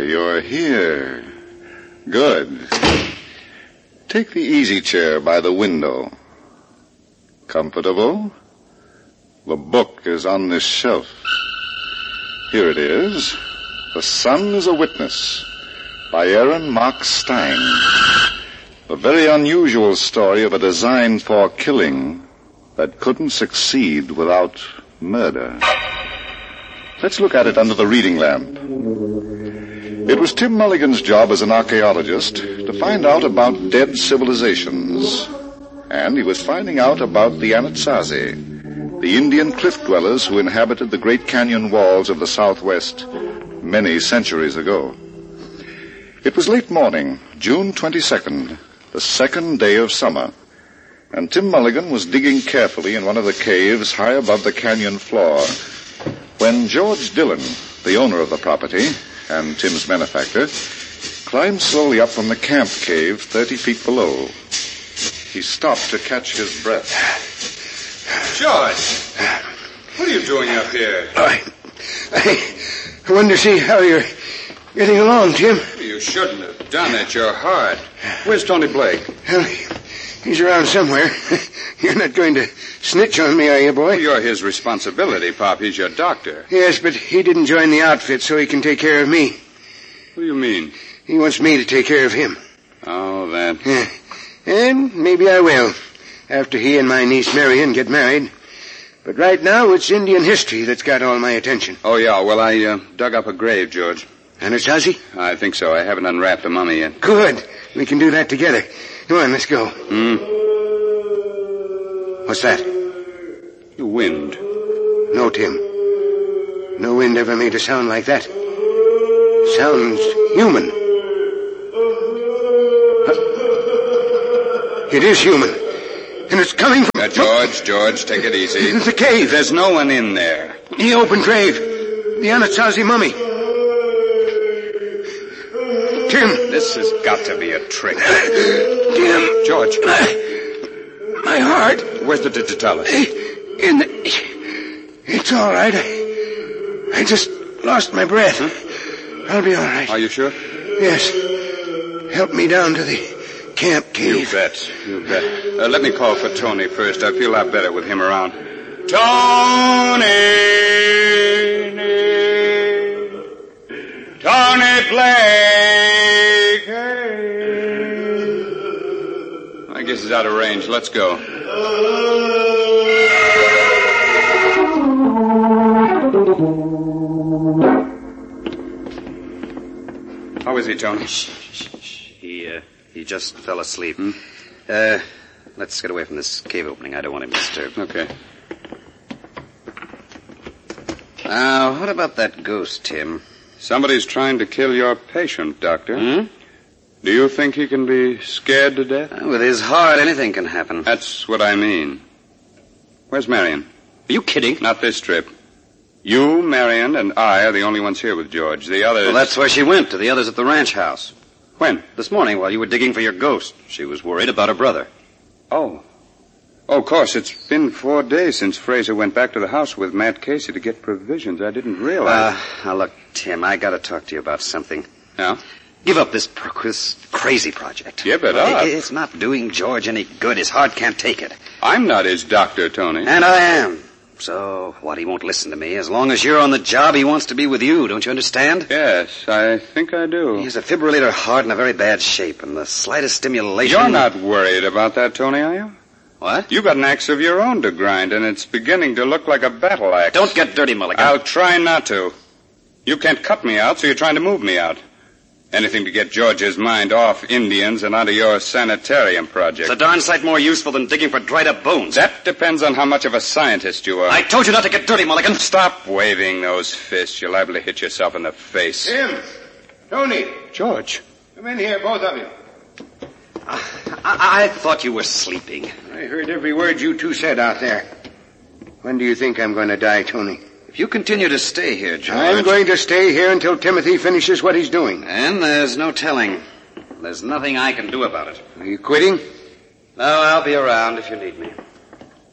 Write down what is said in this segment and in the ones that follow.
you're here. Good. Take the easy chair by the window. Comfortable? The book is on this shelf. Here it is. The Sun is a Witness by Aaron Mark Stein. A very unusual story of a design for killing that couldn't succeed without murder. Let's look at it under the reading lamp. It was Tim Mulligan's job as an archaeologist to find out about dead civilizations. And he was finding out about the Anasazi, the Indian cliff dwellers who inhabited the Great Canyon walls of the Southwest many centuries ago. It was late morning, June 22nd, the second day of summer, and Tim Mulligan was digging carefully in one of the caves high above the canyon floor when George Dillon, the owner of the property and Tim's benefactor, climbed slowly up from the camp cave 30 feet below. He stopped to catch his breath. George, what are you doing up here? I wanted to see how you're getting along, Tim. You shouldn't have done it. You're hard. Where's Tony Blake? Well, he's around somewhere. You're not going to snitch on me, are you, boy? Well, you're his responsibility, Pop. He's your doctor. Yes, but he didn't join the outfit so he can take care of me. What do you mean? He wants me to take care of him. Oh, that. Yeah. And maybe I will, after he and my niece Marion get married. But right now, it's Indian history that's got all my attention. Oh, yeah. Well, I dug up a grave, George. Anasazi? I think so. I haven't unwrapped a mummy yet. Good. We can do that together. Come on, let's go. What's that? The wind. No, Tim. No wind ever made a sound like that. Sounds human. It is human. And it's coming from... Now, George, take it easy. It's a cave. There's no one in there. The open grave. The Anasazi mummy. Tim. This has got to be a trick. Tim. George. My heart. Where's the digitalis? It's all right. I just lost my breath. Huh? I'll be all right. Are you sure? Yes. Help me down to the camp cave. You bet. Let me call for Tony first. I feel a lot better with him around. Tony Blake. I guess he's out of range. Let's go. How is he, Tony? He just fell asleep. Let's get away from this cave opening. I don't want him disturbed. Okay. Now, what about that ghost, Tim? Somebody's trying to kill your patient, Doctor. Do you think he can be scared to death? With his heart, anything can happen. That's what I mean. Where's Marion? Are you kidding? Not this trip. You, Marion, and I are the only ones here with George. The others... Well, that's where she went, to the others at the ranch house. When? This morning, while you were digging for your ghost. She was worried about her brother. Oh, of course. It's been 4 days since Fraser went back to the house with Matt Casey to get provisions. I didn't realize... Now, look, Tim, I gotta talk to you about something. Yeah? Give up this crazy project. Give it up? It's not doing George any good. His heart can't take it. I'm not his doctor, Tony. And I am. So, what, he won't listen to me. As long as you're on the job, he wants to be with you. Don't you understand? Yes, I think I do. He has a fibrillator heart in a very bad shape, and the slightest stimulation... You're not worried about that, Tony, are you? What? You got an axe of your own to grind, and it's beginning to look like a battle axe. Don't get dirty, Mulligan. I'll try not to. You can't cut me out, so you're trying to move me out. Anything to get George's mind off Indians and onto your sanitarium project. It's a darn sight more useful than digging for dried-up bones. That depends on how much of a scientist you are. I told you not to get dirty, Mulligan. Stop waving those fists. You're liable to hit yourself in the face. Tim. Tony. George. Come in here, both of you. I thought you were sleeping. I heard every word you two said out there. When do you think I'm going to die, Tony? If you continue to stay here, George... I'm going to stay here until Timothy finishes what he's doing. And there's no telling. There's nothing I can do about it. Are you quitting? No, I'll be around if you need me.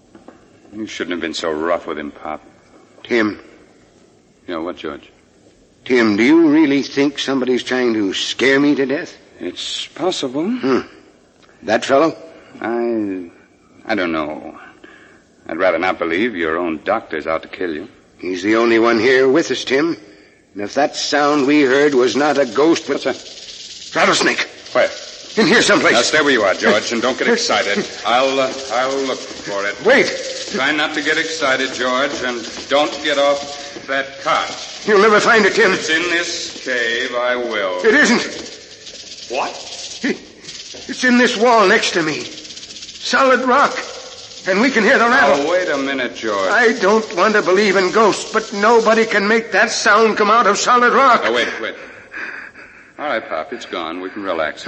You shouldn't have been so rough with him, Pop. Tim. You know what, George? Tim, do you really think somebody's trying to scare me to death? It's possible. That fellow? I don't know. I'd rather not believe your own doctor's out to kill you. He's the only one here with us, Tim. And if that sound we heard was not a ghost, but... What's that? Rattlesnake. Where? In here someplace. Now stay where you are, George, and don't get excited. I'll look for it. Wait. Try not to get excited, George, and don't get off that cot. You'll never find it, Tim. It's in this cave, I will. It isn't. What? It's in this wall next to me. Solid rock. And we can hear the rattle. Now, wait a minute, George. I don't want to believe in ghosts, but nobody can make that sound come out of solid rock. Now, wait. All right, Pop, it's gone. We can relax.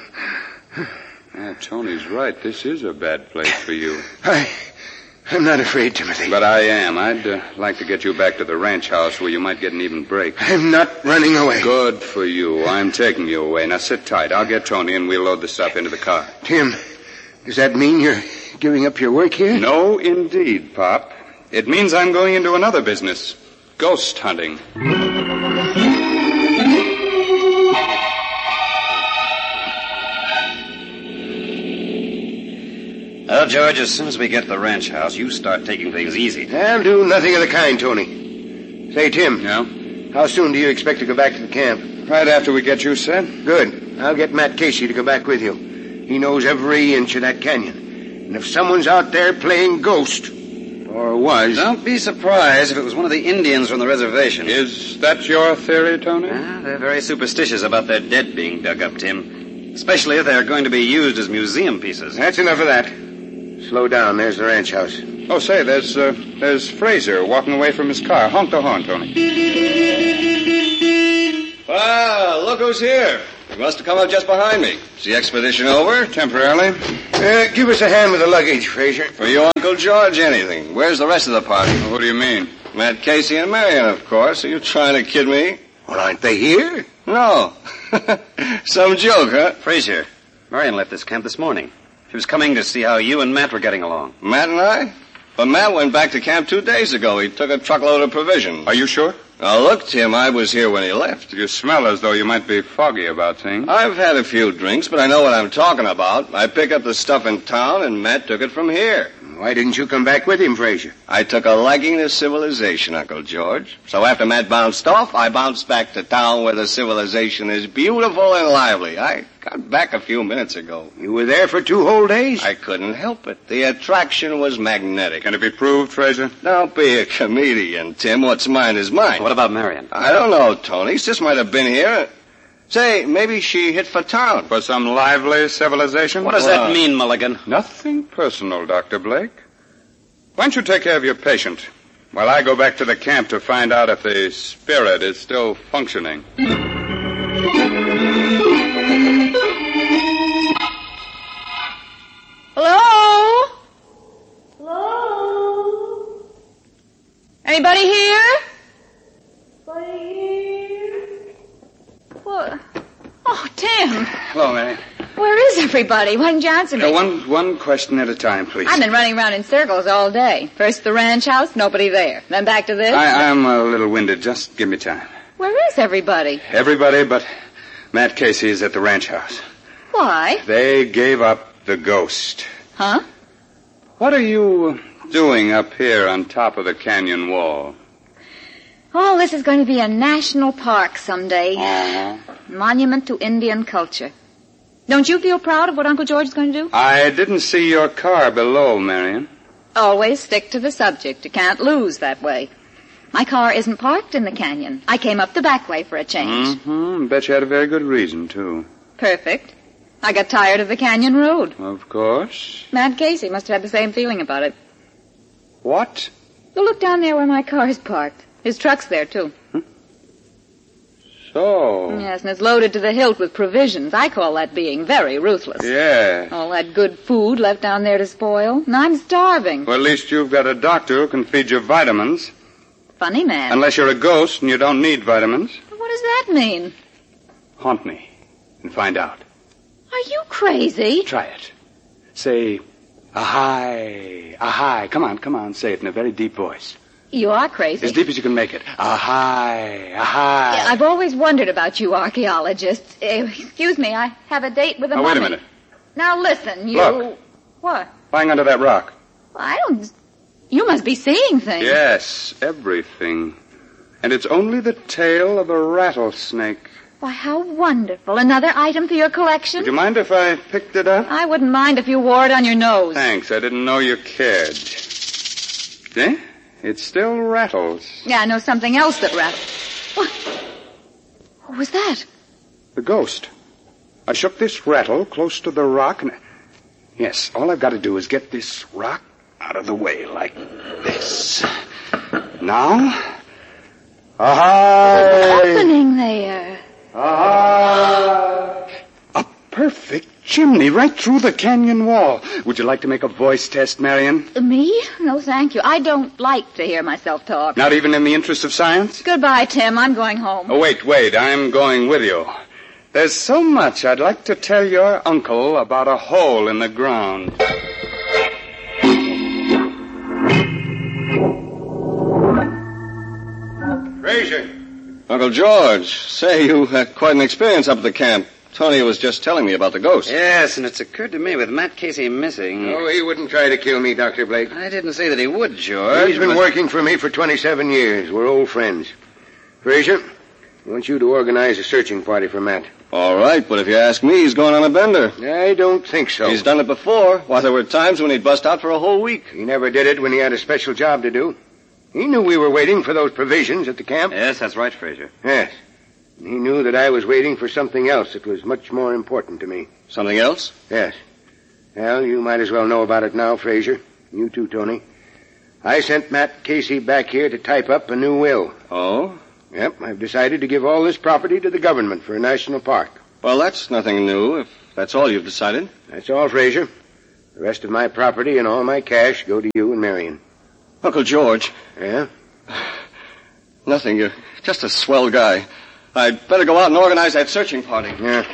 Tony's right. This is a bad place for you. I'm not afraid, Timothy. But I am. I'd like to get you back to the ranch house where you might get an even break. I'm not running away. Good for you. I'm taking you away. Now, sit tight. I'll get Tony, and we'll load the stuff into the car. Tim, does that mean you're giving up your work here? No, indeed, Pop. It means I'm going into another business. Ghost hunting. Well, George, as soon as we get to the ranch house, you start taking things easy. I'll do nothing of the kind, Tony. Say, Tim. Yeah? How soon do you expect to go back to the camp? Right after we get you set. Good. I'll get Matt Casey to go back with you. He knows every inch of that canyon. And if someone's out there playing ghost, or was... Don't be surprised if it was one of the Indians from the reservation. Is that your theory, Tony? They're very superstitious about their dead being dug up, Tim. Especially if they're going to be used as museum pieces. That's enough of that. Slow down. There's the ranch house. Oh, say, there's Fraser walking away from his car. Honk the horn, Tony. Ah, look who's here. You must have come up just behind me. Is the expedition over? Temporarily. Give us a hand with the luggage, Fraser. For you, Uncle George, anything. Where's the rest of the party? What do you mean? Matt Casey and Marion, of course. Are you trying to kid me? Well, aren't they here? No. Some joke, huh? Fraser, Marion left this camp this morning. She was coming to see how you and Matt were getting along. Matt and I? But Matt went back to camp 2 days ago. He took a truckload of provisions. Are you sure? Now, look, Tim, I was here when he left. You smell as though you might be foggy about things. I've had a few drinks, but I know what I'm talking about. I pick up the stuff in town, and Matt took it from here. Why didn't you come back with him, Fraser? I took a liking to civilization, Uncle George. So after Matt bounced off, I bounced back to town where the civilization is beautiful and lively. I got back a few minutes ago. You were there for 2 whole days? I couldn't help it. The attraction was magnetic. Can it be proved, Fraser? Don't be a comedian, Tim. What's mine is mine. What about Marion? I don't know, Tony. Sis might have been here. Say, maybe she hit for town. For some lively civilization? What does that mean, Mulligan? Nothing personal, Dr. Blake. Why don't you take care of your patient while I go back to the camp to find out if the spirit is still functioning? Hello? Hello? Anybody here? What? Oh, Tim. Hello, Mary. Where is everybody? Why didn't you answer me? One question at a time, please. I've been running around in circles all day. First the ranch house, nobody there. Then back to this. I'm a little winded. Just give me time. Where is everybody? Everybody but Matt Casey is at the ranch house. Why? They gave up the ghost. Huh? What are you doing up here on top of the canyon wall? Oh, this is going to be a national park someday. Uh-huh. Monument to Indian culture. Don't you feel proud of what Uncle George is going to do? I didn't see your car below, Marion. Always stick to the subject. You can't lose that way. My car isn't parked in the canyon. I came up the back way for a change. Mm-hmm. Bet you had a very good reason, too. Perfect. I got tired of the canyon road. Of course. Matt Casey must have had the same feeling about it. What? You look down there where my car is parked. His truck's there, too. So? Yes, and it's loaded to the hilt with provisions. I call that being very ruthless. Yeah. All that good food left down there to spoil. And I'm starving. Well, at least you've got a doctor who can feed you vitamins. Funny man. Unless you're a ghost and you don't need vitamins. What does that mean? Haunt me and find out. Are you crazy? Try it. Say, ahai, ahai. Come on, say it in a very deep voice. You are crazy. As deep as you can make it. A-hi. I've always wondered about you archaeologists. Excuse me, I have a date with a mummy. Wait a minute. Now listen, you... Look. What? Lying under that rock. I don't... You must be seeing things. Yes, everything. And it's only the tail of a rattlesnake. Why, how wonderful. Another item for your collection? Would you mind if I picked it up? I wouldn't mind if you wore it on your nose. Thanks. I didn't know you cared. See? It still rattles. Yeah, I know something else that rattles. What was that? The ghost. I shook this rattle close to the rock and... Yes, all I've got to do is get this rock out of the way like this. Now... Aha! What's happening there? Aha! A perfect chimney right through the canyon wall. Would you like to make a voice test, Marion? Me? No, thank you. I don't like to hear myself talk. Not even in the interest of science? Goodbye, Tim. I'm going home. Oh, wait. I'm going with you. There's so much I'd like to tell your uncle about a hole in the ground. Fraser. Uncle George, say, you had quite an experience up at the camp. Tony was just telling me about the ghost. Yes, and it's occurred to me with Matt Casey missing... Oh, he wouldn't try to kill me, Dr. Blake. I didn't say that he would, George. He's been working for me for 27 years. We're old friends. Fraser, I want you to organize a searching party for Matt. All right, but if you ask me, he's going on a bender. I don't think so. He's done it before. Why, there were times when he'd bust out for a whole week. He never did it when he had a special job to do. He knew we were waiting for those provisions at the camp. Yes, that's right, Fraser. Yes. He knew that I was waiting for something else that was much more important to me. Something else? Yes. Well, you might as well know about it now, Fraser. You too, Tony. I sent Matt Casey back here to type up a new will. Oh? Yep, I've decided to give all this property to the government for a national park. Well, that's nothing new, if that's all you've decided. That's all, Fraser. The rest of my property and all my cash go to you and Marion. Uncle George. Yeah? Nothing. You're just a swell guy. I'd better go out and organize that searching party. Yeah.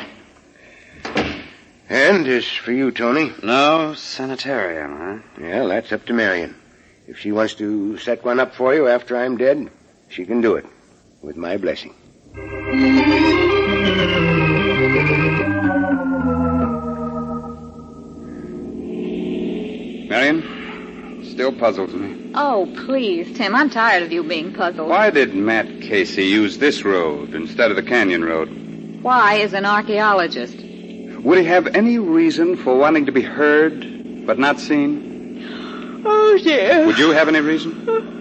And as for you, Tony? No sanitarium, huh? Well, that's up to Marion. If she wants to set one up for you after I'm dead, she can do it. With my blessing. Marion, still puzzles me. Oh, please, Tim. I'm tired of you being puzzled. Why did Matt Casey use this road instead of the canyon road? Why is an archaeologist? Would he have any reason for wanting to be heard but not seen? Oh, dear. Would you have any reason?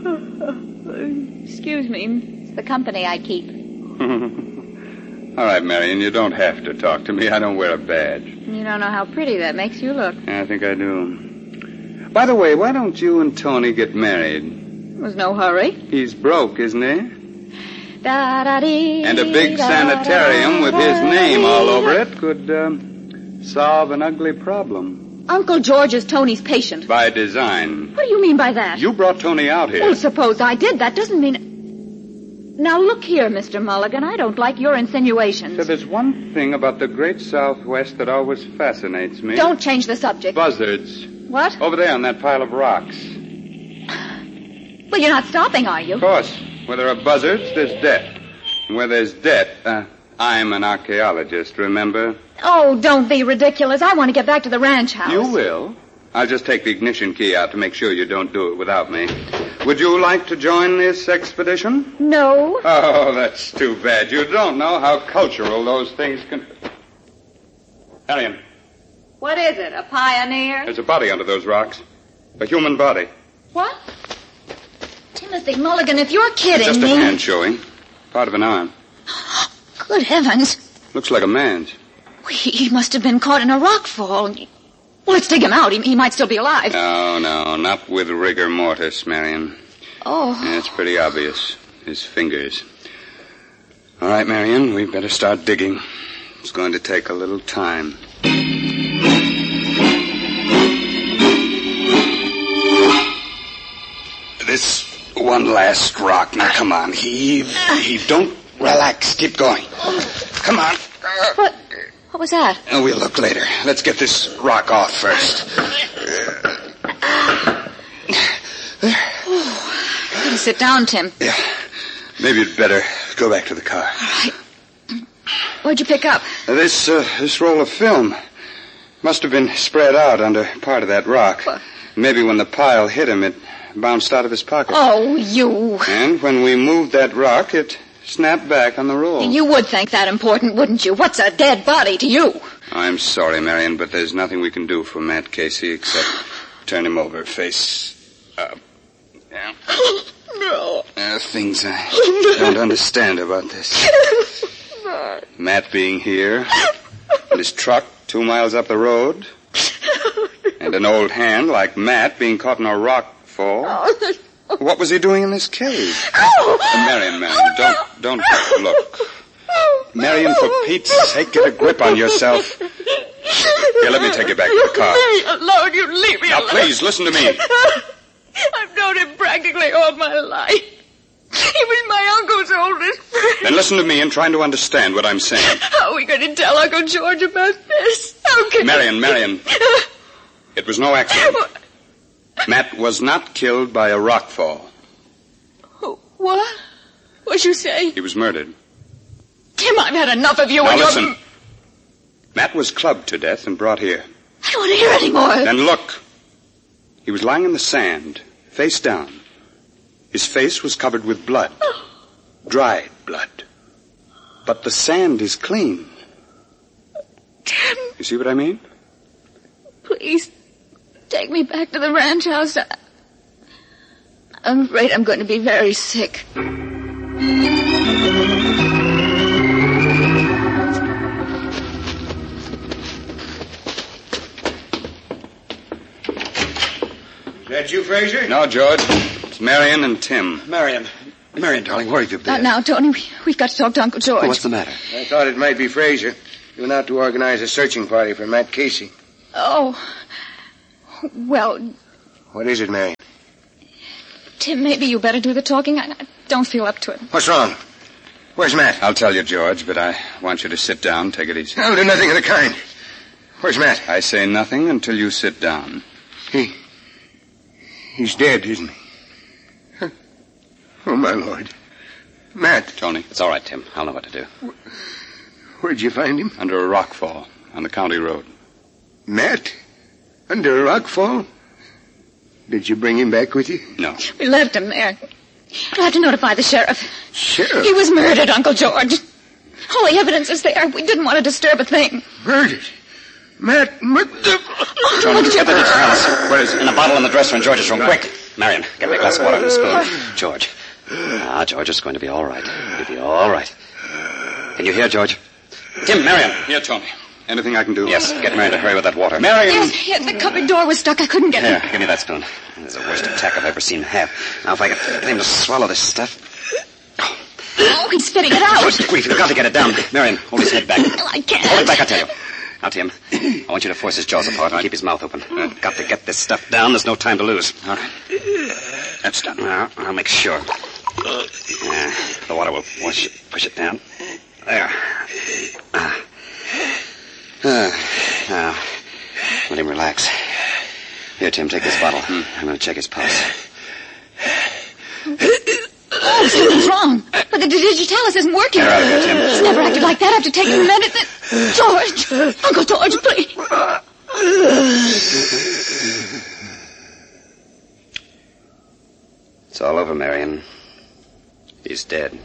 Excuse me. It's the company I keep. All right, Marion, you don't have to talk to me. I don't wear a badge. You don't know how pretty that makes you look. I think I do. By the way, why don't you and Tony get married? There's no hurry. He's broke, isn't he? Da-da-dee, And a big sanitarium with his name all over it could solve an ugly problem. Uncle George is Tony's patient. By design. What do you mean by that? You brought Tony out here. Well, suppose I did. That doesn't mean... Now, look here, Mr. Mulligan. I don't like your insinuations. So there's one thing about the great Southwest that always fascinates me. Don't change the subject. Buzzards. What? Over there on that pile of rocks. Well, you're not stopping, are you? Of course. Where there are buzzards, there's death. And where there's death, I'm an archaeologist, remember? Oh, don't be ridiculous. I want to get back to the ranch house. You will. I'll just take the ignition key out to make sure you don't do it without me. Would you like to join this expedition? No. Oh, that's too bad. You don't know how cultural those things can... Marion, What is it, a pioneer? there's a body under those rocks. A human body. What? Timothy Mulligan, if you're kidding Just a me... hand showing. Part of an arm. Good heavens. Looks like a man's. He must have been caught in a rock fall. Well, let's dig him out. He might still be alive. No, not with rigor mortis, Marion. Oh. Yeah, it's pretty obvious. His fingers. All right, Marion, we better start digging. It's going to take a little time. This one last rock. Now, come on. Heave. Don't relax. Keep going. Come on. What was that? We'll look later. Let's get this rock off first. Sit down, Tim. Yeah. Maybe you'd better go back to the car. All right. What'd you pick up? This roll of film. Must have been spread out under part of that rock. What? Maybe when the pile hit him, it bounced out of his pocket. Oh, you. And when we moved that rock, it snapped back on the roll. You would think that important, wouldn't you? What's a dead body to you? I'm sorry, Marion, but there's nothing we can do for Matt Casey except turn him over face up. Yeah. No. There are things I don't understand about this. Matt being here, and his truck 2 miles up the road, and an old hand like Matt being caught in a rock fall. What was he doing in this cave? Marion, don't look. Marion, for Pete's sake, get a grip on yourself. Here, let me take you back to the car. Leave me alone. You leave me Now, alone. please, listen to me. I've known him practically all my life. He was my uncle's oldest friend. Then listen to me and try to understand what I'm saying. How are we going to tell Uncle George about this? How can Marion. It was no accident. Matt was not killed by a rock fall. What? What'd you say? He was murdered. Tim, I've had enough of you Now and listen. your... Matt was clubbed to death and brought here. I don't want to hear any more. Then look. He was lying in the sand, face down. His face was covered with blood. Dried blood. But the sand is clean. Tim, You see what I mean? please, take me back to the ranch house. I'm afraid I'm going to be very sick. Is that you, Fraser? No, George. It's Marion and Tim. Marion, darling, where have you been? Now, Tony, we've got to talk to Uncle George. Oh, what's the matter? I thought it might be Fraser. He went out to organize a searching party for Matt Casey. Oh, well, What is it, Marion? Tim, maybe you better do the talking. I don't feel up to it. What's wrong? Where's Matt? I'll tell you, George, but I want you to sit down. Take it easy. I'll do nothing of the kind. Where's Matt? I say nothing until you sit down. He's dead, isn't he? Oh, my Lord. Matt, Tony, it's all right, Tim. I'll know what to do. where'd you find him? Under a rock fall on the county road. Matt? Under a rock fall? Did you bring him back with you? No. We left him there. I'll have to notify the sheriff. Sheriff? He was murdered, Uncle George. All the evidence is there. We didn't want to disturb a thing. Murdered? Matt, what the... Tony, get the details. Where is it? In a bottle in the dresser in George's room. Quick. Marion, get me a glass of water and a spoon. George. George, it's going to be all right. You'll be all right. Can you hear, George? Tim, Marion. Here, Tony. Anything I can do? Yes, get Marion to hurry with that water. Marion! Yes, the cupboard door was stuck. I couldn't get Here, it. give me that spoon. It's the worst attack I've ever seen him have. Now, if I could get him to swallow this stuff. Oh, he's spitting it out. George, quick, you've got to get it down. Marion, hold his head back. I can't. Hold it back, I tell you. Now, Tim, I want you to force his jaws apart and keep his mouth open. I've got to get this stuff down. There's no time to lose. All right. That's done. Now, I'll make sure. The water will push it down. There. Now, let him relax. Here, Tim, take this bottle. I'm going to check his pulse. Oh, something's wrong. But the digitalis isn't working. Get out of here, Tim. He's never acted like that after taking the medicine. George! Uncle George, please. It's all over, Marion. He's dead.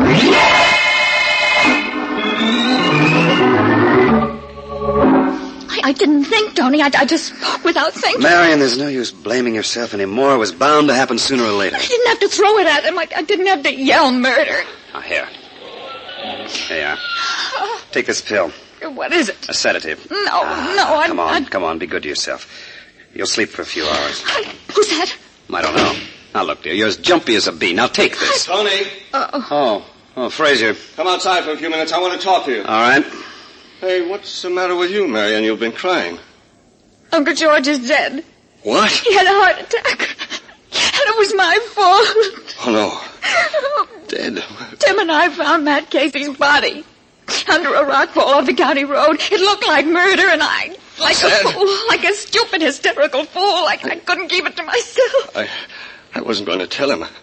I didn't think, Tony. I just spoke without thinking. Marion, there's no use blaming yourself anymore. It was bound to happen sooner or later. I didn't have to throw it at him. I didn't have to yell murder. Now, here. Here you are. Take this pill. What is it? A sedative. No, Come on. Be good to yourself. You'll sleep for a few hours. Who's that? I don't know. Now, look, dear, you're as jumpy as a bee. Now, take this. Tony, Oh, Fraser. come outside for a few minutes. I want to talk to you. All right. Hey, what's the matter with you, Marion? You've been crying. Uncle George is dead. What? He had a heart attack. And it was my fault. Oh, no. Dead. Tim and I found Matt Casey's body under a rock fall off the county road. It looked like murder, and I, like a fool, like a stupid, hysterical fool, I couldn't keep it to myself. I wasn't going to tell him.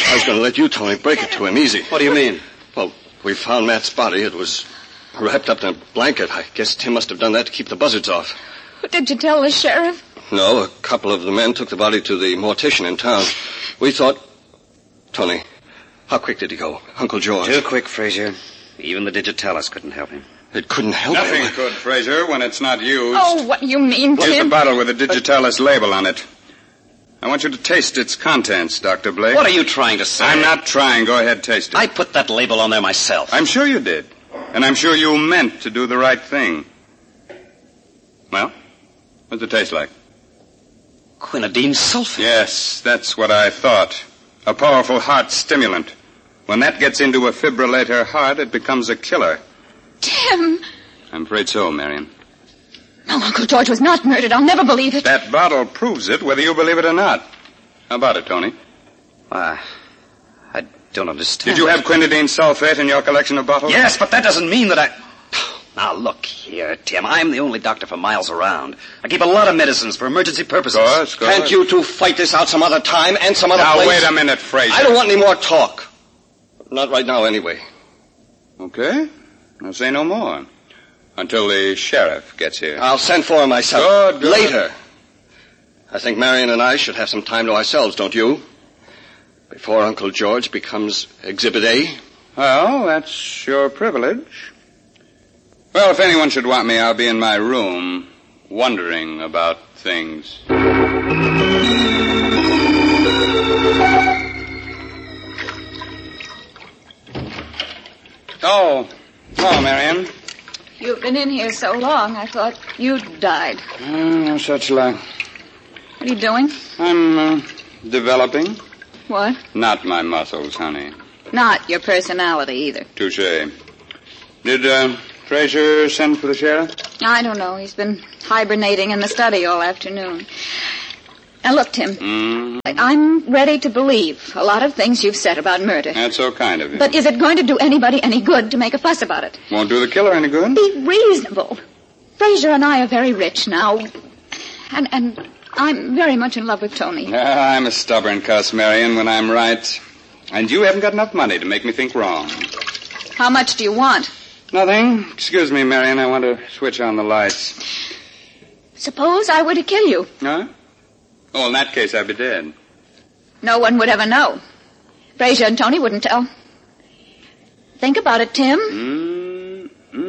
I was going to let you, Tony, break it to him easy. What do you mean? Well, we found Matt's body. It was wrapped up in a blanket. I guess Tim must have done that to keep the buzzards off. Did you tell the sheriff? No, a couple of the men took the body to the mortician in town. We thought... Tony, how quick did he go? Uncle George. Too quick, Fraser. Even the Digitalis couldn't help him. It couldn't help him. Nothing could, Fraser, when it's not used. Oh, what do you mean, Here's the Tim? bottle with the Digitalis label on it. I want you to taste its contents, Dr. Blake. What are you trying to say? I'm not trying. Go ahead, taste it. I put that label on there myself. I'm sure you did. And I'm sure you meant to do the right thing. Well, what's it taste like? Quinidine sulfate. Yes, that's what I thought. A powerful heart stimulant. When that gets into a fibrillator heart, it becomes a killer. Tim! I'm afraid so, Marion. No, Uncle George was not murdered. I'll never believe it. That bottle proves it, whether you believe it or not. How about it, Tony? I don't understand. Did you have quinidine sulfate in your collection of bottles? Yes, but that doesn't mean that I... Now, look here, Tim. I'm the only doctor for miles around. I keep a lot of medicines for emergency purposes. Of course. Can't you two fight this out some other time and some other Now, place? wait a minute, Fraser. I don't want any more talk. Not right now, anyway. Okay. I'll say no more. Until the sheriff gets here. I'll send for him myself. Good. Later. I think Marion and I should have some time to ourselves, don't you? Before Uncle George becomes Exhibit A. Well, that's your privilege. Well, if anyone should want me, I'll be in my room, wondering about things. Oh, hello, Marion. You've been in here so long, I thought you'd died. No such luck. What are you doing? I'm developing. What? Not my muscles, honey. Not your personality, either. Touche. Did Fraser send for the sheriff? I don't know. He's been hibernating in the study all afternoon. Now, look, Tim. I'm ready to believe a lot of things you've said about murder. That's so kind of you. But is it going to do anybody any good to make a fuss about it? Won't do the killer any good. Be reasonable. Fraser and I are very rich now. And I'm very much in love with Tony. I'm a stubborn cuss, Marion, when I'm right. And you haven't got enough money to make me think wrong. How much do you want? Nothing. Excuse me, Marion. I want to switch on the lights. Suppose I were to kill you. Huh? Oh, in that case, I'd be dead. No one would ever know. Fraser and Tony wouldn't tell. Think about it, Tim.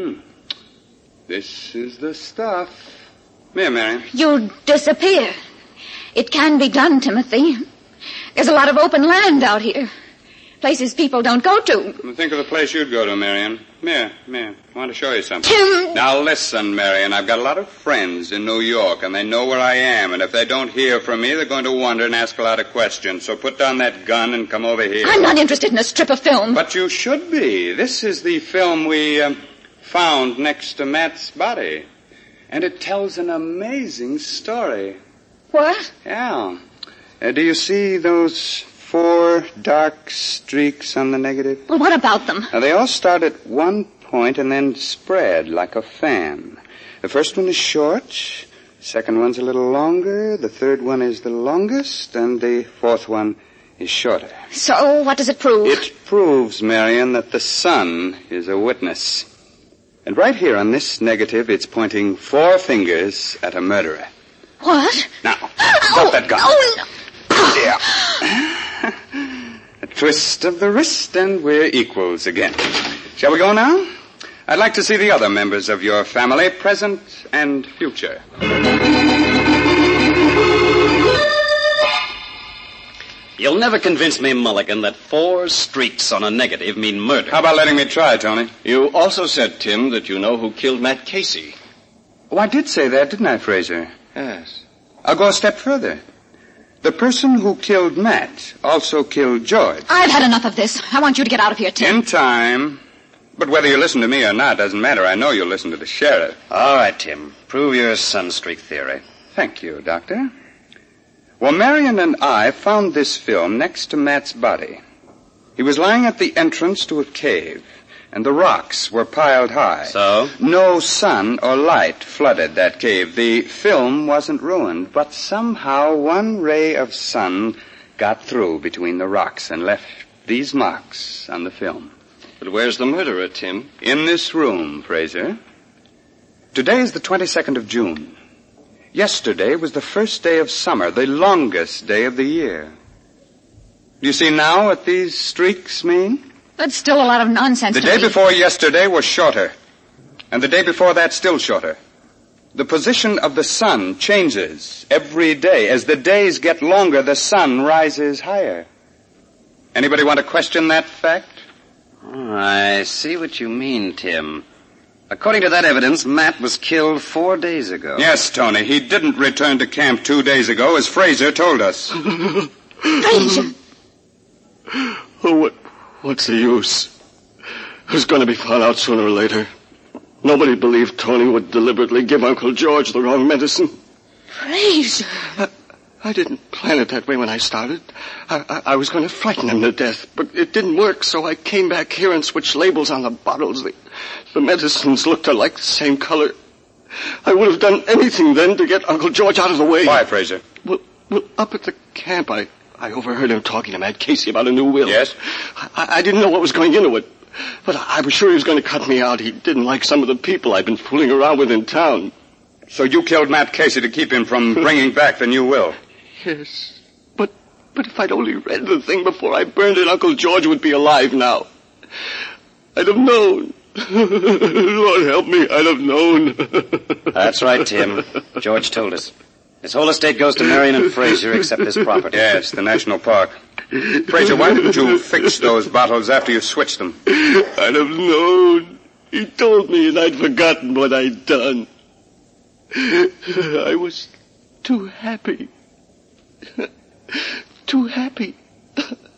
This is the stuff. Here, Marion. You'd disappear. It can be done, Timothy. There's a lot of open land out here. Places people don't go to. Think of the place you'd go to, Marion. Here. I want to show you something. Tim! Now, listen, Marion. I've got a lot of friends in New York, and they know where I am. And if they don't hear from me, they're going to wonder and ask a lot of questions. So put down that gun and come over here. I'm not interested in a strip of film. But you should be. This is the film we found next to Matt's body. And it tells an amazing story. What? Yeah. Do you see those 4 dark streaks on the negative? Well, what about them? Now, they all start at one point and then spread like a fan. The first one is short, the second one's a little longer, the third one is the longest, and the fourth one is shorter. So, what does it prove? It proves, Marion, that the sun is a witness. And right here on this negative, it's pointing 4 fingers at a murderer. What? Now, drop that gun. Oh, no. Yeah. A twist of the wrist, and we're equals again. Shall we go now? I'd like to see the other members of your family, present and future. You'll never convince me, Mulligan, that 4 streaks on a negative mean murder. How about letting me try, Tony? You also said, Tim, that you know who killed Matt Casey. Oh, I did say that, didn't I, Fraser? Yes. I'll go a step further. The person who killed Matt also killed George. I've had enough of this. I want you to get out of here, Tim. In time. But whether you listen to me or not doesn't matter. I know you'll listen to the sheriff. All right, Tim. Prove your sunstreak theory. Thank you, Doctor. Well, Marion and I found this film next to Matt's body. He was lying at the entrance to a cave, and the rocks were piled high. So? No sun or light flooded that cave. The film wasn't ruined, but somehow one ray of sun got through between the rocks and left these marks on the film. But where's the murderer, Tim? In this room, Fraser. Today is the 22nd of June. Yesterday was the first day of summer, the longest day of the year. Do you see now what these streaks mean? That's still a lot of nonsense The to day me. before yesterday was shorter, and the day before that still shorter. The position of the sun changes every day. As the days get longer, the sun rises higher. Anybody want to question that fact? Oh, I see what you mean, Tim. According to that evidence, Matt was killed 4 days ago. Yes, Tony. He didn't return to camp 2 days ago, as Fraser told us. Fraser! Oh, what's the use? It was going to be found out sooner or later. Nobody believed Tony would deliberately give Uncle George the wrong medicine. Fraser! I didn't plan it that way when I started. I was going to frighten him to death, but it didn't work, so I came back here and switched labels on the bottles. The medicines looked alike, the same color. I would have done anything then to get Uncle George out of the way. Why, Fraser? Well, up at the camp, I overheard him talking to Matt Casey about a new will. Yes? I didn't know what was going into it, but I was sure he was going to cut me out. He didn't like some of the people I'd been fooling around with in town. So you killed Matt Casey to keep him from bringing back the new will? Yes, but if I'd only read the thing before I burned it, Uncle George would be alive now. I'd have known. Lord help me, I'd have known. That's right, Tim. George told us. His whole estate goes to Marion and Fraser, except this property. Yes, the national park. Fraser, why didn't you fix those bottles after you switched them? I'd have known. He told me and I'd forgotten what I'd done. I was too happy. Too happy.